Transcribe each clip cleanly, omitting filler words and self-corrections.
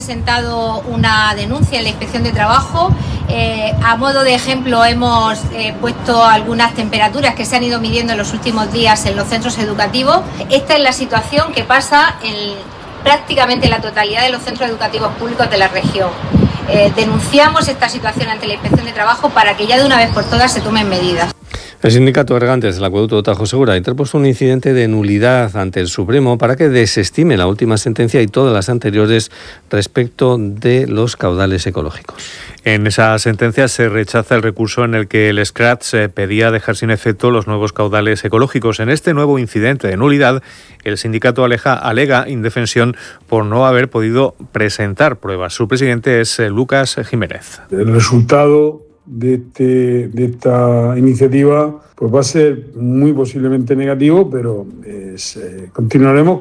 presentado una denuncia en la Inspección de Trabajo. A modo de ejemplo hemos puesto algunas temperaturas que se han ido midiendo en los últimos días en los centros educativos. Esta es la situación que pasa en prácticamente la totalidad de los centros educativos públicos de la región. Denunciamos esta situación ante la Inspección de Trabajo para que ya de una vez por todas se tomen medidas. El sindicato Ergantes del Acueducto de Tajo Segura ha interpuesto un incidente de nulidad ante el Supremo para que desestime la última sentencia y todas las anteriores respecto de los caudales ecológicos. En esa sentencia se rechaza el recurso en el que el SCRAT pedía dejar sin efecto los nuevos caudales ecológicos. En este nuevo incidente de nulidad, el sindicato alega indefensión por no haber podido presentar pruebas. Su presidente es Lucas Jiménez. El resultado de esta iniciativa pues va a ser muy posiblemente negativo, pero continuaremos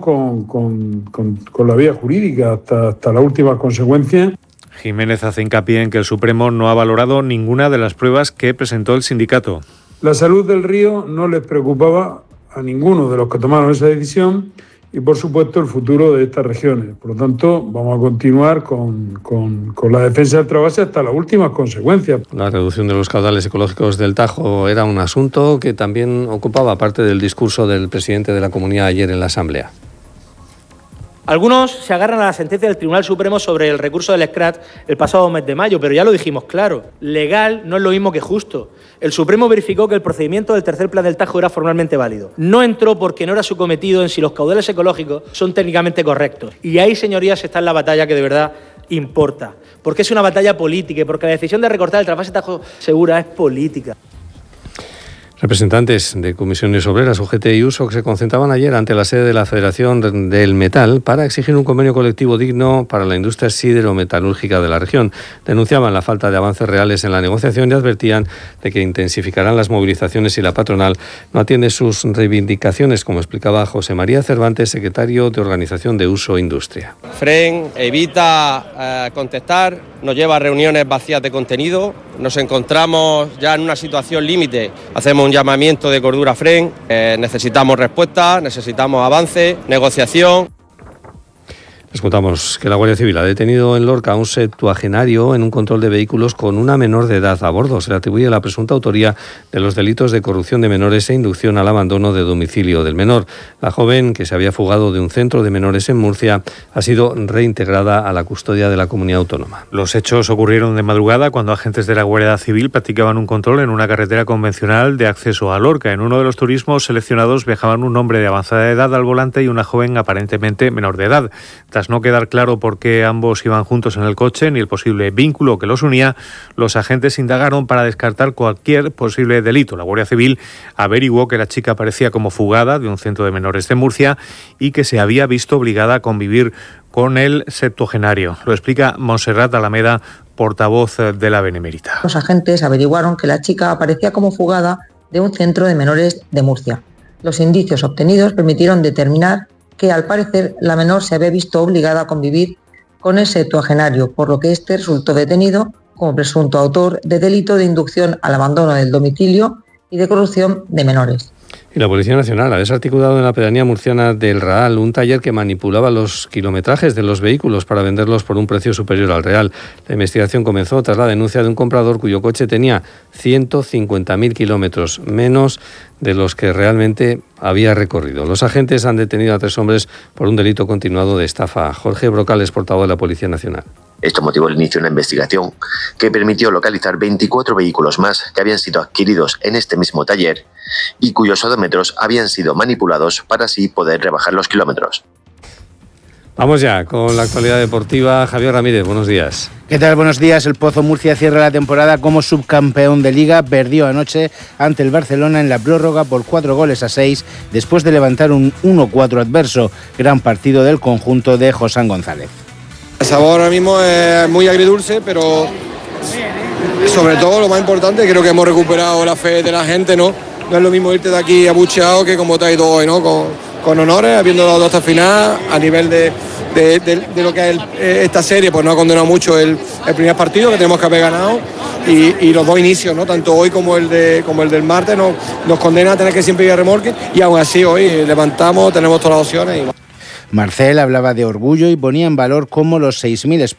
con la vía jurídica hasta la última consecuencia. Jiménez hace hincapié en que el Supremo no ha valorado ninguna de las pruebas que presentó el sindicato. La salud del río no les preocupaba a ninguno de los que tomaron esa decisión y, por supuesto, el futuro de estas regiones. Por lo tanto, vamos a continuar con la defensa del trasvase hasta las últimas consecuencias. La reducción de los caudales ecológicos del Tajo era un asunto que también ocupaba parte del discurso del presidente de la comunidad ayer en la Asamblea. Algunos se agarran a la sentencia del Tribunal Supremo sobre el recurso del SCRAT el pasado mes de mayo, pero ya lo dijimos claro, legal no es lo mismo que justo. El Supremo verificó que el procedimiento del tercer plan del Tajo era formalmente válido. No entró porque no era su cometido en si los caudales ecológicos son técnicamente correctos. Y ahí, señorías, está la batalla que de verdad importa. Porque es una batalla política y porque la decisión de recortar el trasvase Tajo Segura es política. Representantes de comisiones obreras, UGT y USO, se concentraban ayer ante la sede de la Federación del Metal para exigir un convenio colectivo digno para la industria siderometalúrgica de la región. Denunciaban la falta de avances reales en la negociación y advertían de que intensificarán las movilizaciones si la patronal no atiende sus reivindicaciones, como explicaba José María Cervantes, secretario de Organización de USO Industria. FREN evita contestar, nos lleva a reuniones vacías de contenido, nos encontramos ya en una situación límite, hacemos un llamamiento de cordura a FREN, necesitamos respuesta, necesitamos avance, negociación. Les contamos que la Guardia Civil ha detenido en Lorca a un septuagenario en un control de vehículos con una menor de edad a bordo. Se le atribuye la presunta autoría de los delitos de corrupción de menores e inducción al abandono de domicilio del menor. La joven, que se había fugado de un centro de menores en Murcia, ha sido reintegrada a la custodia de la comunidad autónoma. Los hechos ocurrieron de madrugada cuando agentes de la Guardia Civil practicaban un control en una carretera convencional de acceso a Lorca. En uno de los turismos seleccionados viajaban un hombre de avanzada edad al volante y una joven aparentemente menor de edad. Tras no quedar claro por qué ambos iban juntos en el coche ni el posible vínculo que los unía, los agentes indagaron para descartar cualquier posible delito. La Guardia Civil averiguó que la chica parecía como fugada de un centro de menores de Murcia y que se había visto obligada a convivir con el septuagenario. Lo explica Montserrat Alameda, portavoz de la Benemérita. Los agentes averiguaron que la chica aparecía como fugada de un centro de menores de Murcia. Los indicios obtenidos permitieron determinar que al parecer la menor se había visto obligada a convivir con el septuagenario, por lo que éste resultó detenido como presunto autor de delito de inducción al abandono del domicilio y de corrupción de menores. Y la Policía Nacional ha desarticulado en la pedanía murciana del Raal un taller que manipulaba los kilometrajes de los vehículos para venderlos por un precio superior al real. La investigación comenzó tras la denuncia de un comprador cuyo coche tenía 150.000 kilómetros menos de los que realmente había recorrido. Los agentes han detenido a 3 hombres por un delito continuado de estafa. Jorge Brocales, portavoz de la Policía Nacional. Esto motivó el inicio de una investigación que permitió localizar 24 vehículos más que habían sido adquiridos en este mismo taller y cuyos odómetros habían sido manipulados para así poder rebajar los kilómetros. Vamos ya con la actualidad deportiva. Javier Ramírez, buenos días. ¿Qué tal? Buenos días. El Pozo Murcia cierra la temporada como subcampeón de Liga. Perdió anoche ante el Barcelona en la prórroga por 4-6 después de levantar un 1-4 adverso. Gran partido del conjunto de Josán González. El sabor ahora mismo es muy agridulce, pero sobre todo lo más importante, creo que hemos recuperado la fe de la gente, ¿no? No es lo mismo irte de aquí abucheado que como te ha ido hoy, ¿no? Con honores, habiendo dado hasta el final, a nivel de lo que es esta serie, pues nos ha condenado mucho el primer partido que tenemos que haber ganado y los dos inicios, ¿no? Tanto hoy como el del martes nos condena a tener que siempre ir a remolque y aún así hoy levantamos, tenemos todas las opciones. Marcel hablaba de orgullo y ponía en valor cómo los 6.000